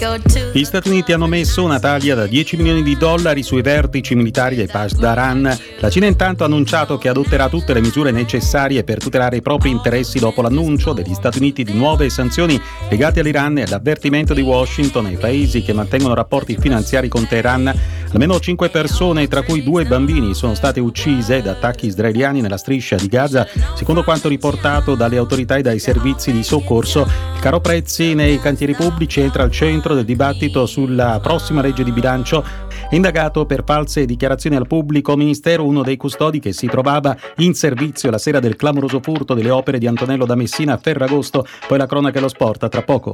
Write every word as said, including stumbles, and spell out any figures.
Gli Stati Uniti hanno messo una taglia da dieci milioni di dollari sui vertici militari dei Pasdaran. La Cina intanto ha annunciato che adotterà tutte le misure necessarie per tutelare i propri interessi dopo l'annuncio degli Stati Uniti di nuove sanzioni legate all'Iran e l'avvertimento di Washington ai paesi che mantengono rapporti finanziari con Teheran. Almeno cinque persone, tra cui due bambini, sono state uccise da attacchi israeliani nella striscia di Gaza, secondo quanto riportato dalle autorità e dai servizi di soccorso. Il caro prezzi nei cantieri pubblici entra al centro del dibattito sulla prossima legge di bilancio. È indagato per false dichiarazioni al pubblico ministero uno dei custodi che si trovava in servizio la sera del clamoroso furto delle opere di Antonello da Messina a Ferragosto. Poi la cronaca e lo sport, tra poco.